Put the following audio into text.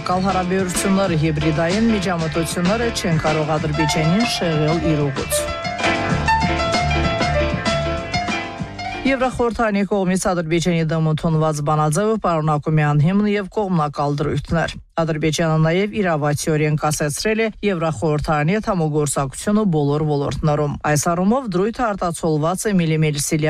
Կալհարաբերությունները հիբրիդային միջամտությունները չեն կարող Ադրբեջանին շեղել իրողից։ Եվրախորհրդանի կողմից Ադրբեջանի դեմ ընդունված բանաձևը պարունակում է անհիմն եւ կողմնակալ դրույթներ։ Ադրբեջանը նաև իրավացիորեն կասեցրել է Եվրախորհրդանի հետ համագործակցությունը բոլոր ոլորտներում։ Այս առումով դրույթը արտացոլված է Միլի Մելիսելի